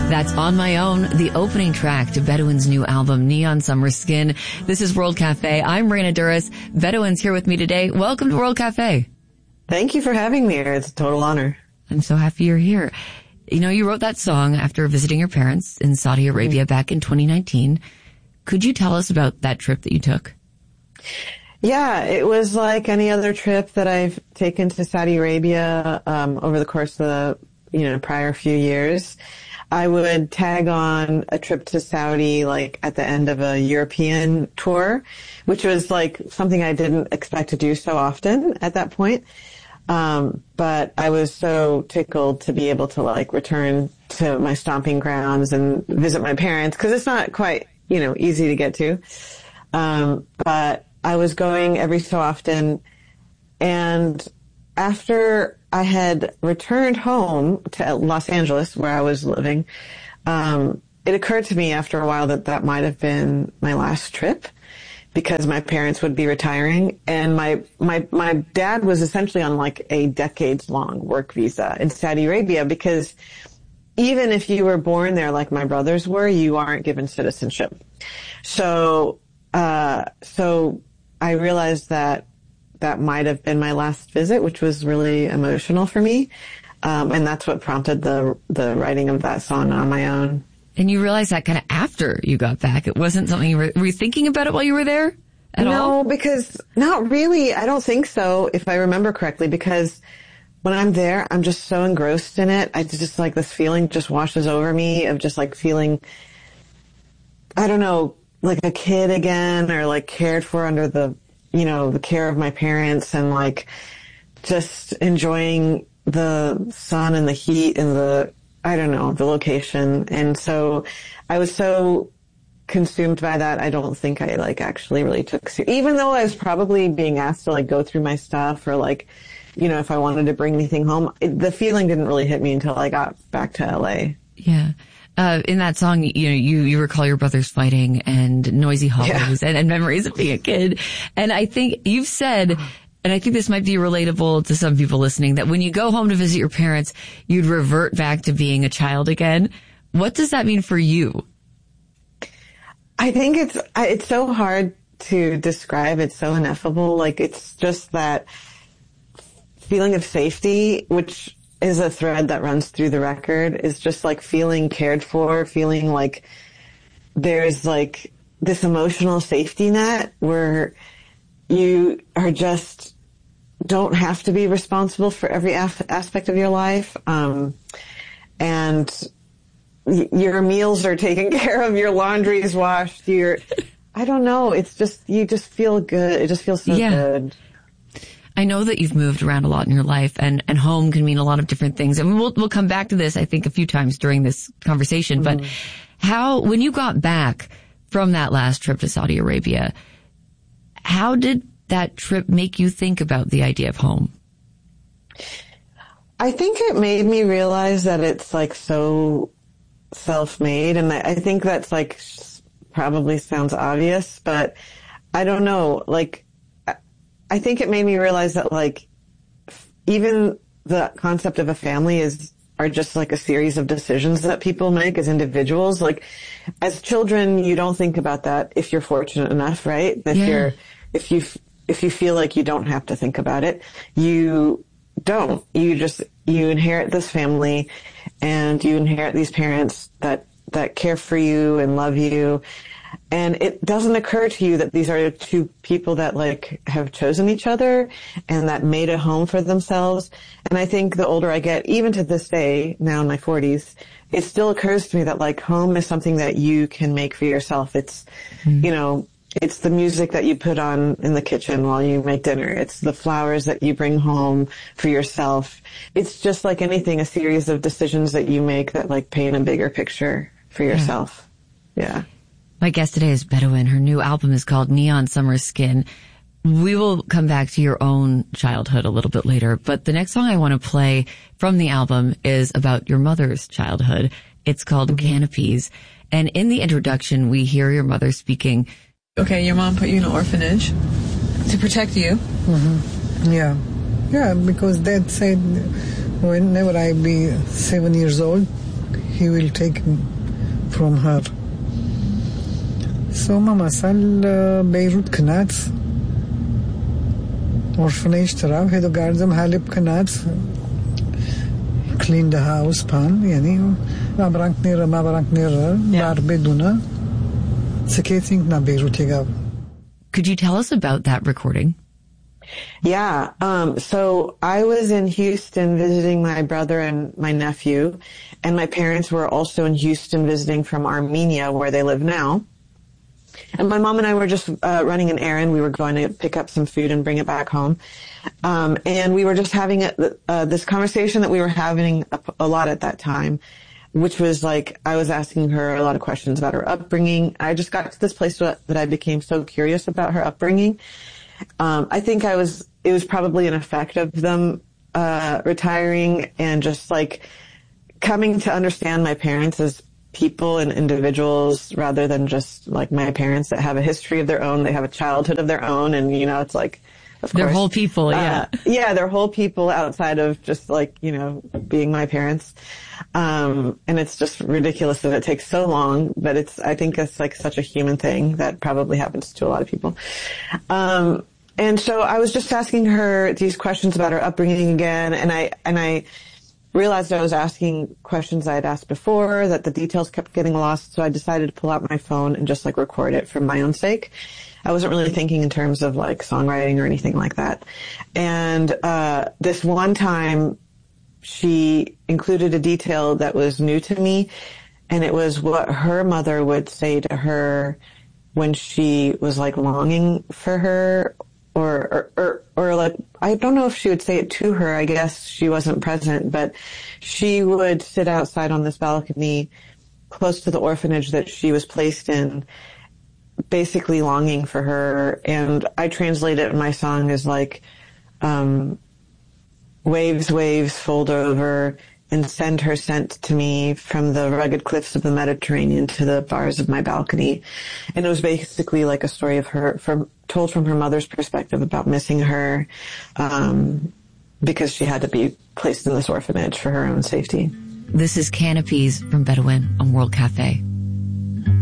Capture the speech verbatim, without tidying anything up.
That's On My Own, the opening track to Bedouin's new album, Neon Summer Skin. This is World Cafe. I'm Raina Duras. Bedouin's here with me today. Welcome to World Cafe. Thank you for having me here. It's a total honor. I'm so happy you're here. You know, you wrote that song after visiting your parents in Saudi Arabia mm-hmm. back in twenty nineteen. Could you tell us about that trip that you took? Yeah, it was like any other trip that I've taken to Saudi Arabia um, over the course of the you know prior few years. I would tag on a trip to Saudi like at the end of a European tour, which was like something I didn't expect to do so often at that point. Um, but I was so tickled to be able to like return to my stomping grounds and visit my parents, because it's not quite, you know, easy to get to. Um, but I was going every so often, and after I had returned home to Los Angeles, where I was living, um, it occurred to me after a while that that might have been my last trip, because my parents would be retiring, and my my my dad was essentially on like a decades-long work visa in Saudi Arabia, because even if you were born there like my brothers were, you aren't given citizenship. So uh so I realized that that might have been my last visit, which was really emotional for me. Um, and that's what prompted the the writing of that song, On My Own. And you realized that kind of after you got back. It wasn't something you were, were you thinking about it while you were there at no, all? No, because not really. I don't think so, if I remember correctly, because when I'm there, I'm just so engrossed in it. I just like this feeling just washes over me of just like feeling, I don't know, like a kid again, or like cared for under the, you know, the care of my parents, and like just enjoying the sun and the heat and the, I don't know, the location. And so I was so consumed by that, I don't think I like actually really took ser- even though I was probably being asked to like go through my stuff, or like, you know, if I wanted to bring anything home, it, the feeling didn't really hit me until I got back to L A. Yeah. Uh, in that song, you know, you, you recall your brothers fighting and noisy hollows yeah. and, and memories of being a kid. And I think you've said, and I think this might be relatable to some people listening, that when you go home to visit your parents, you'd revert back to being a child again. What does that mean for you? I think it's, it's so hard to describe. It's so ineffable. Like, it's just that feeling of safety, which is a thread that runs through the record, is just like feeling cared for, feeling like there's like this emotional safety net where you are just don't have to be responsible for every af- aspect of your life. Um, and y- your meals are taken care of, your laundry is washed, your, I don't know. It's just, you just feel good. It just feels so yeah. good. I know that you've moved around a lot in your life, and, and home can mean a lot of different things. And we'll, we'll come back to this, I think, a few times during this conversation. Mm-hmm. But how, when you got back from that last trip to Saudi Arabia, how did that trip make you think about the idea of home? I think it made me realize that it's like so self-made. And I, I think that's like probably sounds obvious, but I don't know, like, I think it made me realize that, like, even the concept of a family is, are just like a series of decisions that people make as individuals. Like, as children, you don't think about that if you're fortunate enough, right? If yeah. you're, if you, if you feel like you don't have to think about it, you don't. You just, you inherit this family, and you inherit these parents that, that care for you and love you. And it doesn't occur to you that these are two people that like have chosen each other and that made a home for themselves. And I think the older I get, even to this day, now in my forties, it still occurs to me that like home is something that you can make for yourself. It's, mm. you know, it's the music that you put on in the kitchen while you make dinner. It's the flowers that you bring home for yourself. It's just like anything, a series of decisions that you make that like paint a bigger picture for yourself. Yeah. yeah. My guest today is Bedouin. Her new album is called Neon Summer Skin. We will come back to your own childhood a little bit later, but the next song I want to play from the album is about your mother's childhood. It's called mm-hmm. Canopies. And in the introduction, we hear your mother speaking. Okay, your mom put you in an orphanage to protect you. Mm-hmm. Yeah. Yeah, because Dad said whenever I be seven years old, he will take him from her. So Mama sal Beirut Knat orphanage tarav hedo gardem halib Knat clean the house pan yani ma brank nera ma brank nera bar beduna sekating na Beirut yagav. Could you tell us about that recording? Yeah. Um, so I was in Houston visiting my brother and my nephew, and my parents were also in Houston visiting from Armenia, where they live now. And my mom and I were just uh, running an errand. We were going to pick up some food and bring it back home. Um, and we were just having a, uh, this conversation that we were having a, a lot at that time, which was like I was asking her a lot of questions about her upbringing. I just got to this place that I became so curious about her upbringing. Um, I think I was, it was probably an effect of them, uh, retiring and just like coming to understand my parents as people and individuals rather than just like my parents that have a history of their own. They have a childhood of their own. And, you know, it's like, of they're course, whole people. Yeah. Uh, yeah. They're whole people outside of just like, you know, being my parents. Um, and it's just ridiculous that it takes so long, but it's, I think it's like such a human thing that probably happens to a lot of people. Um, and so I was just asking her these questions about her upbringing again, and I, and I realized I was asking questions I had asked before, that the details kept getting lost, so I decided to pull out my phone and just like record it for my own sake. I wasn't really thinking in terms of like songwriting or anything like that. And, uh, this one time, she included a detail that was new to me, and it was what her mother would say to her when she was like longing for her, or, or, or, or like, I don't know if she would say it to her. I guess she wasn't present, but she would sit outside on this balcony close to the orphanage that she was placed in, basically longing for her. And I translate it in my song as like, um, waves, waves fold over and send her scent to me from the rugged cliffs of the Mediterranean to the bars of my balcony. And it was basically like a story of her, from, told from her mother's perspective about missing her, um, because she had to be placed in this orphanage for her own safety. This is Canopies from Bedouin on World Cafe.